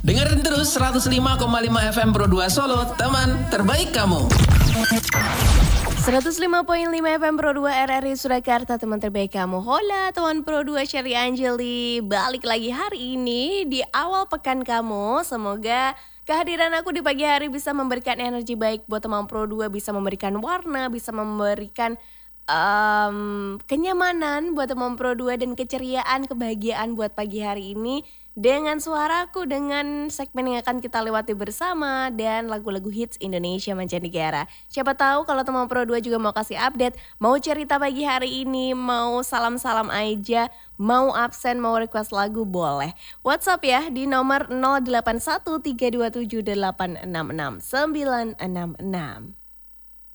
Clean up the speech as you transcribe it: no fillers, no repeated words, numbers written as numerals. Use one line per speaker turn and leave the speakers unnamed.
Dengerin terus 105,5 FM Pro 2 Solo, teman terbaik kamu.
105.5 FM Pro 2 RRI Surakarta, teman terbaik kamu. Hola teman Pro 2, Sherry Angeli. Balik lagi hari ini di awal pekan kamu. Semoga kehadiran aku di pagi hari bisa memberikan energi baik buat teman Pro 2, bisa memberikan warna, bisa memberikan kenyamanan buat teman Pro 2 dan keceriaan, kebahagiaan buat pagi hari ini. Dengan suaraku, dengan segmen yang akan kita lewati bersama dan lagu-lagu hits Indonesia mancanegara. Siapa tahu kalau teman Pro 2 juga mau kasih update, mau cerita pagi hari ini, mau salam-salam aja, mau absen, mau request lagu, boleh. WhatsApp ya di nomor 081327866966.